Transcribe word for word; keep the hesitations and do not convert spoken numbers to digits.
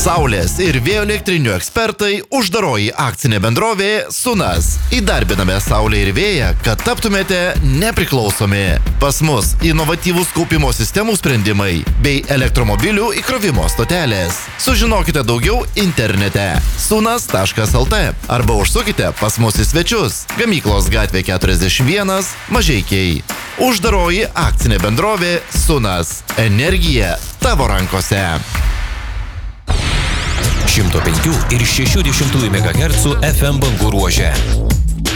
Saulės ir vėjo elektrinių ekspertai, uždaroji akcinė bendrovė Sunas. Įdarbiname Saulę ir vėją, kad taptumėte nepriklausomi. Pas mus inovatyvūs kaupimo sistemų sprendimai bei elektromobilių įkrovimo stotelės. Sužinokite daugiau internete sunas taškas lt arba užsukite pas mus į svečius. Gamyklos gatvė keturiasdešimt vienas, Mažeikiai. Uždaroji akcinė bendrovė Sunas. Energija tavo rankose. šimto penkių ir šešių dešimtųjų megahercų F M bangų ruože.